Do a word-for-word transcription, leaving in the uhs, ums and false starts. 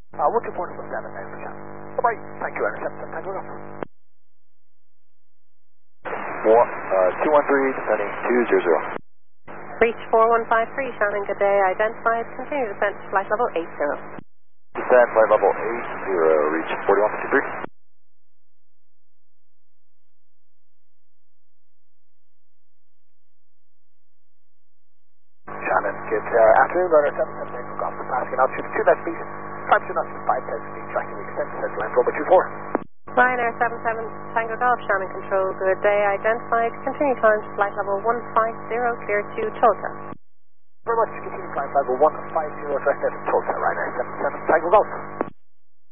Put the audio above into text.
Uh, one two four seven nine for Shannon. Bye-bye. Thank you, Aaron. seven seven Tango Golf. One, uh, two one three, descending two zero zero. Reach four one five three, Shannon, good day. Identified. Continue descent to flight level eight zero. Descend flight level eight zero, reach forty-one fifty-three. Shannon, good uh, afternoon, runner seven seven Tango Golf. Passing an altitude of two nine feet, five two knots and five thousand feet, tracking the extent of Central Line Rover two four. Ryanair seven seven Tango Golf, Shannon Control, good day. Identified. Continue climb to flight level one five zero, clear to Tulsa. Very much. Continue flying flight level one five zero, direct out to Tulsa, Ryanair seven seven Tango Golf.